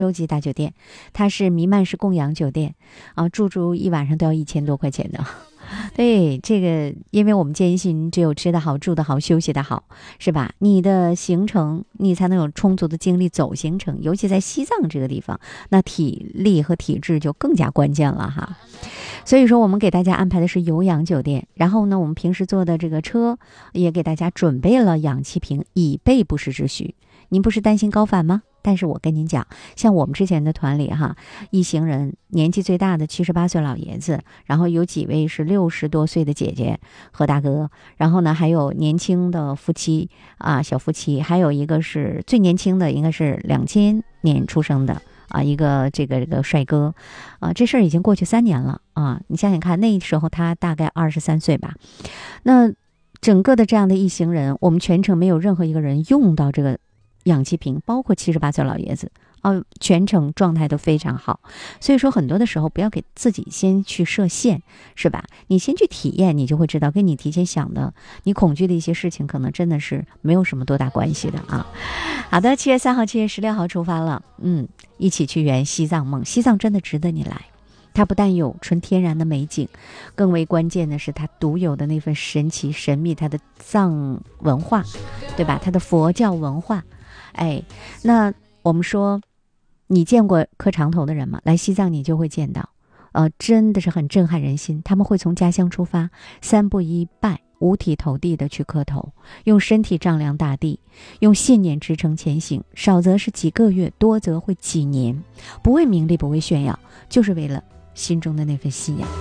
洲际大酒店，它是弥漫式供养酒店啊，住一晚上都要1000多块钱的。对，这个因为我们坚信只有吃得好、住得好、休息得好，是吧？你的行程你才能有充足的精力走行程，尤其在西藏这个地方，那体力和体质就更加关键了哈。所以说我们给大家安排的是有氧酒店，然后呢我们平时坐的这个车也给大家准备了氧气瓶，以备不时之需。您不是担心高反吗？但是我跟您讲，像我们之前的团里哈，一行人年纪最大的78岁老爷子，然后有几位是60多岁的姐姐和大哥，然后呢还有年轻的夫妻啊，小夫妻，还有一个是最年轻的，应该是2000年出生的啊，一个这个帅哥啊，这事儿已经过去3年了啊，你想想看，那时候他大概23岁吧，那整个的这样的一行人，我们全程没有任何一个人用到这个氧气瓶，包括78岁老爷子全程状态都非常好。所以说很多的时候不要给自己先去设限，是吧？你先去体验，你就会知道跟你提前想的你恐惧的一些事情可能真的是没有什么多大关系的啊。好的，7月3号7月16号出发了，一起去圆西藏梦。西藏真的值得你来，它不但有纯天然的美景，更为关键的是它独有的那份神奇神秘，它的藏文化，对吧？它的佛教文化。那我们说你见过磕长头的人吗？来西藏你就会见到真的是很震撼人心。他们会从家乡出发，3步1拜，五体投地的去磕头，用身体丈量大地，用信念支撑前行，少则是几个月，多则会几年，不为名利，不为炫耀，就是为了心中的那份信仰。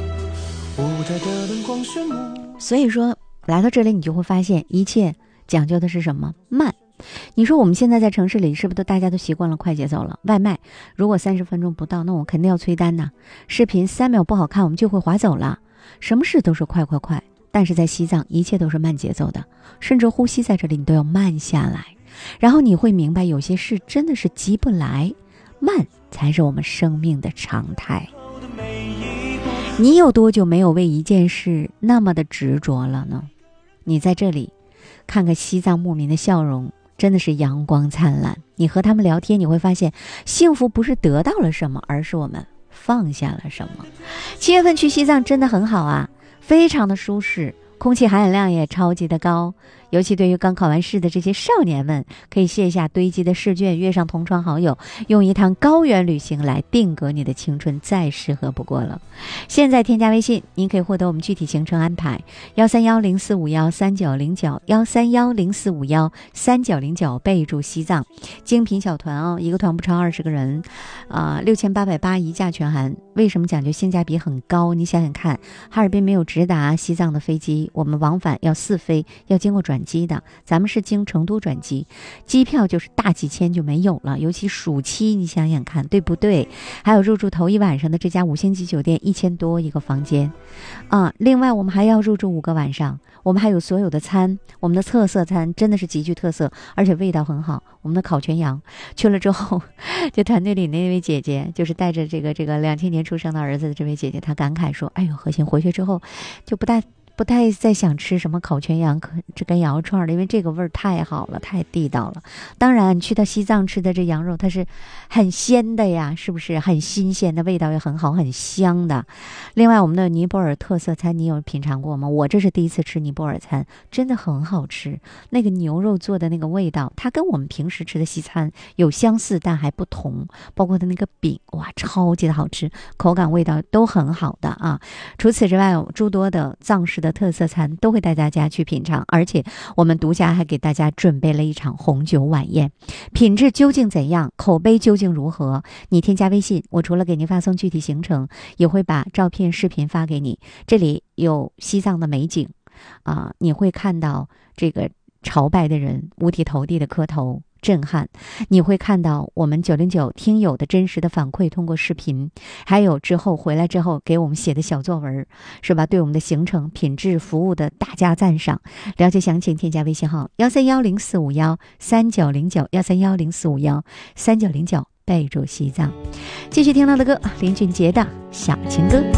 所以说来到这里你就会发现一切讲究的是什么？慢。你说我们现在在城市里是不是大家都习惯了快节奏了？外卖如果30分钟不到，那我肯定要催单呐。视频3秒不好看我们就会划走了，什么事都是快快快。但是在西藏一切都是慢节奏的，甚至呼吸在这里你都要慢下来，然后你会明白有些事真的是急不来，慢才是我们生命的常态。你有多久没有为一件事那么的执着了呢？你在这里看看西藏牧民的笑容，真的是阳光灿烂。你和他们聊天，你会发现幸福不是得到了什么，而是我们放下了什么。7月份去西藏真的很好啊，非常的舒适，空气含氧量也超级的高，尤其对于刚考完试的这些少年们，可以卸下堆积的试卷，约上同窗好友，用一趟高原旅行来定格你的青春，再适合不过了。现在添加微信，您可以获得我们具体行程安排13104513909，13104513909，备注西藏，精品小团一个团不超20个人，6880一价全含。为什么讲究性价比很高？你想想看，哈尔滨没有直达西藏的飞机，我们往返要4飞，要经过转机的，咱们是经成都转机，机票就是大几千就没有了，尤其暑期你想想看，对不对？还有入住头1晚上的这家5星级酒店1000多一个房间另外我们还要入住5个晚上，我们还有所有的餐，我们的特色餐真的是极具特色，而且味道很好。我们的烤全羊去了之后，就团队里那位姐姐，就是带着这个2000年出生的儿子的这位姐姐，她感慨说，哎呦，何欣回去之后就不太再想吃什么烤全羊这跟羊肉串了，因为这个味儿太好了，太地道了。当然去到西藏吃的这羊肉它是很鲜的呀，是不是很新鲜的，味道也很好，很香的。另外我们的尼泊尔特色餐你有品尝过吗？我这是第一次吃尼泊尔餐，真的很好吃。那个牛肉做的那个味道，它跟我们平时吃的西餐有相似但还不同，包括它那个饼，哇，超级的好吃，口感味道都很好的啊。除此之外，诸多的藏式的特色餐都会带大家去品尝，而且我们独家还给大家准备了一场红酒晚宴，品质究竟怎样，口碑究竟如何？你添加微信，我除了给您发送具体行程，也会把照片视频发给你。这里有西藏的美景你会看到这个朝拜的人五体投地的磕头震撼，你会看到我们909听友的真实的反馈，通过视频，还有之后回来之后给我们写的小作文，是吧？对我们的行程品质服务的大加赞赏。了解详情添加微信号13104513909，13104513909，备注西藏。继续听到的歌，林俊杰的小情歌。